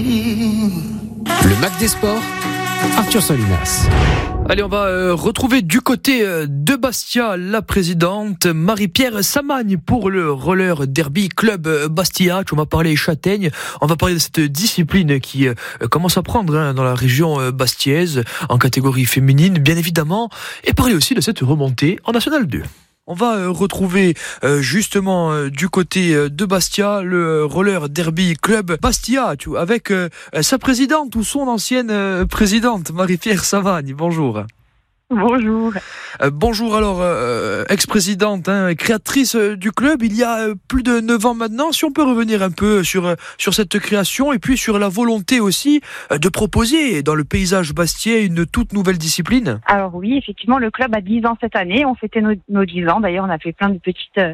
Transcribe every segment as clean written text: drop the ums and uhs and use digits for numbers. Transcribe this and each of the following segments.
Le Mac des Sports, Arthur Solinas. Allez, on va retrouver du côté de Bastia la présidente Marie-Pierre Samagne pour le roller derby club Bastia. On va parler châtaigne, on va parler de cette discipline qui commence à prendre dans la région bastiaise en catégorie féminine bien évidemment, et parler aussi de cette remontée en National 2. On va retrouver justement du côté de Bastia le roller derby club Bastia avec sa présidente ou son ancienne présidente Marie-Pierre Samagne. Bonjour. Bonjour. Bonjour alors, ex-présidente, créatrice du club il y a plus de 9 ans maintenant. Si on peut revenir un peu sur cette création et puis sur la volonté aussi de proposer dans le paysage bastien une toute nouvelle discipline. Alors oui, effectivement, le club a 10 ans cette année. On fêtait nos 10 ans. D'ailleurs, on a fait plein de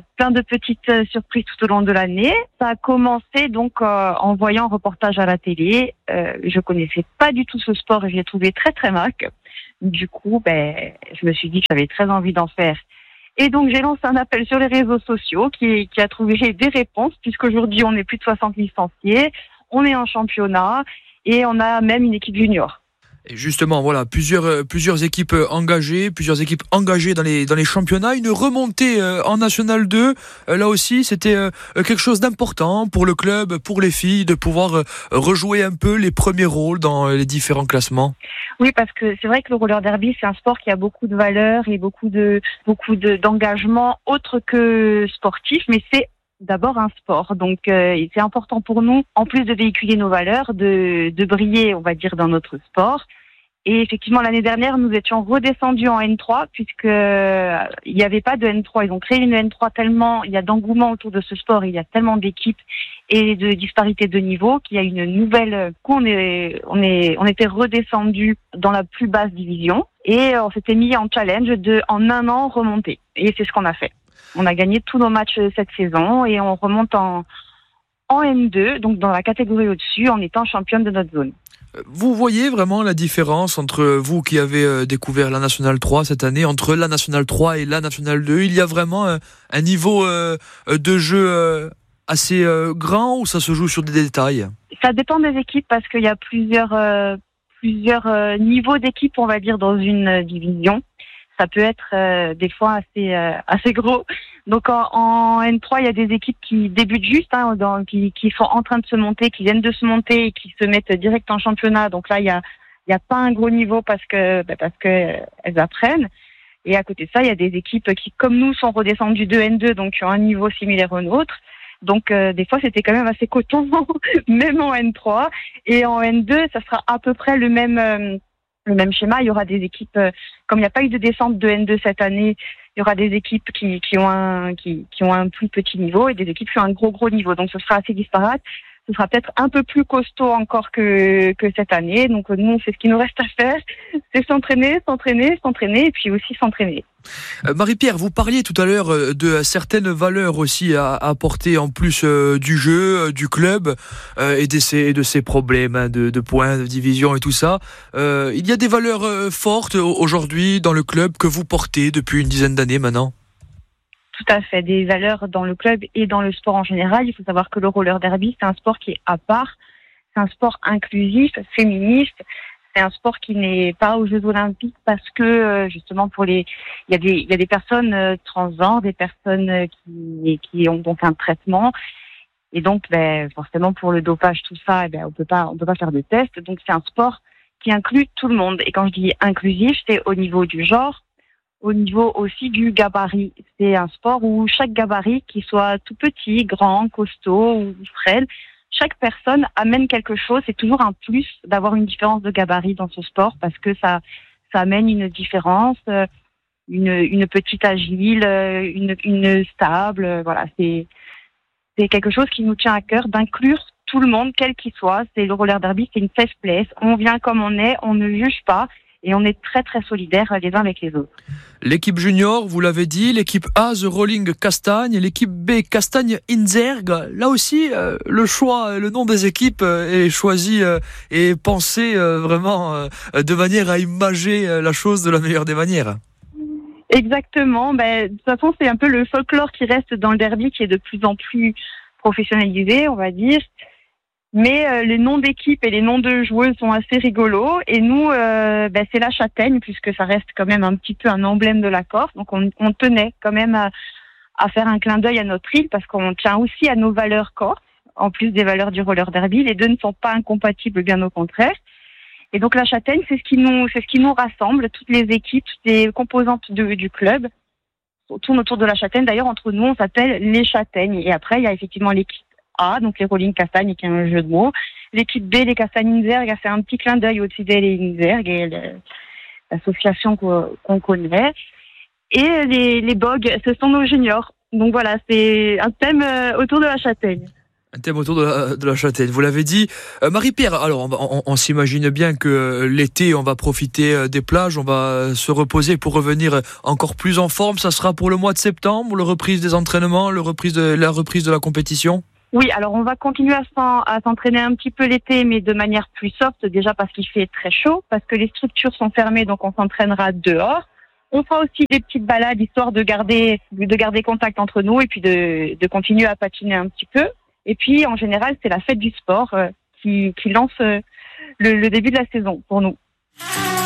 petites surprises tout au long de l'année. Ça a commencé donc en voyant un reportage à la télé. Je connaissais pas du tout ce sport et je l'ai trouvé très très marque. Du coup, je me suis dit que j'avais très envie d'en faire. Et donc, j'ai lancé un appel sur les réseaux sociaux qui a trouvé des réponses, puisqu'aujourd'hui, on est plus de 60 licenciés, on est en championnat et on a même une équipe junior. Et justement, voilà, plusieurs équipes engagées dans les championnats, une remontée en National 2. Là aussi, c'était quelque chose d'important pour le club, pour les filles, de pouvoir rejouer un peu les premiers rôles dans les différents classements. Oui, parce que c'est vrai que le roller derby, c'est un sport qui a beaucoup de valeurs et beaucoup d'engagement autre que sportif, mais c'est d'abord un sport. Donc c'est important pour nous, en plus de véhiculer nos valeurs, de briller, on va dire, dans notre sport. Et effectivement, l'année dernière, nous étions redescendus en N3 puisque il n'y avait pas de N3. Ils ont créé une N3 tellement il y a d'engouement autour de ce sport, il y a tellement d'équipes et de disparités de niveau qu'il y a une nouvelle. On était redescendus dans la plus basse division et on s'était mis en challenge en un an remonter. Et c'est ce qu'on a fait. On a gagné tous nos matchs cette saison et on remonte en N2, donc dans la catégorie au-dessus, en étant championne de notre zone. Vous voyez vraiment la différence entre vous qui avez découvert la National 3 cette année, entre la National 3 et la National 2? Il y a vraiment un niveau de jeu assez grand ou ça se joue sur des détails? Ça dépend des équipes parce qu'il y a plusieurs niveaux d'équipes, on va dire, dans une division. Ça peut être des fois assez gros. Donc en N3, il y a des équipes qui débutent juste, qui sont en train de se monter, qui viennent de se monter et qui se mettent direct en championnat. Donc là, il y a pas un gros niveau parce que elles apprennent. Et à côté de ça, il y a des équipes qui, comme nous, sont redescendues de N2, donc qui ont un niveau similaire au nôtre. Donc des fois, c'était quand même assez coton, même en N3. Et en N2, ça sera à peu près le même schéma. Il y aura des équipes, comme il n'y a pas eu de descente de N2 cette année, il y aura des équipes qui ont un plus petit niveau et des équipes qui ont un gros niveau. Donc ce sera assez disparate. Ce sera peut-être un peu plus costaud encore que cette année. Donc nous, c'est ce qui nous reste à faire, c'est s'entraîner et puis aussi s'entraîner. Marie-Pierre, vous parliez tout à l'heure de certaines valeurs aussi à apporter en plus du jeu, du club et de ses problèmes de points, de division et tout ça. Il y a des valeurs fortes aujourd'hui dans le club que vous portez depuis une dizaine d'années maintenant? Tout à fait, des valeurs dans le club et dans le sport en général. Il faut savoir que le roller derby, c'est un sport qui est à part, c'est un sport inclusif, féministe. C'est un sport qui n'est pas aux Jeux Olympiques parce que justement il y a des personnes transgenres, des personnes qui ont donc un traitement et donc forcément pour le dopage tout ça, on peut pas faire de tests. Donc c'est un sport qui inclut tout le monde. Et quand je dis inclusif, c'est au niveau du genre, au niveau aussi du gabarit. C'est un sport où chaque gabarit, qu'il soit tout petit, grand, costaud ou frêle, chaque personne amène quelque chose. C'est toujours un plus d'avoir une différence de gabarit dans ce sport parce que ça amène une différence, une petite agile, une stable. Voilà, c'est quelque chose qui nous tient à cœur d'inclure tout le monde, quel qu'il soit. C'est le roller derby, c'est une safe place. On vient comme on est, on ne juge pas. Et on est très très solidaires les uns avec les autres. L'équipe junior, vous l'avez dit, l'équipe A, The Rolling Castagne, l'équipe B, Castagne Inzerg. Là aussi, le choix, le nom des équipes est choisi et pensé vraiment de manière à imager la chose de la meilleure des manières. Exactement. De toute façon, c'est un peu le folklore qui reste dans le derby qui est de plus en plus professionnalisé, on va dire. Mais les noms d'équipes et les noms de joueuses sont assez rigolos. Et nous, c'est la châtaigne, puisque ça reste quand même un petit peu un emblème de la Corse. Donc on tenait quand même à faire un clin d'œil à notre île, parce qu'on tient aussi à nos valeurs corse, en plus des valeurs du roller derby. Les deux ne sont pas incompatibles, bien au contraire. Et donc la châtaigne, c'est ce qui nous rassemble, toutes les équipes, toutes les composantes du club. On tourne autour de la châtaigne. D'ailleurs, entre nous, on s'appelle les châtaignes. Et après, il y a effectivement l'équipe A, donc les Rolling Castagnes, qui est un jeu de mots. L'équipe B, les Castagnes Inzerg, a fait un petit clin d'œil au Tidel et Inzerg, et l'association qu'on connaît. Et les Bogs, ce sont nos juniors. Donc voilà, c'est un thème autour de la châtaigne. Un thème autour de la châtaigne, vous l'avez dit. Marie-Pierre, alors on s'imagine bien que l'été, on va profiter des plages, on va se reposer pour revenir encore plus en forme. Ça sera pour le mois de septembre, la reprise des entraînements, la reprise de la compétition? Oui, alors on va continuer à s'entraîner un petit peu l'été, mais de manière plus soft, déjà parce qu'il fait très chaud, parce que les structures sont fermées, donc on s'entraînera dehors. On fera aussi des petites balades, histoire de garder contact entre nous, et puis de continuer à patiner un petit peu. Et puis, en général, c'est la fête du sport qui lance le début de la saison pour nous.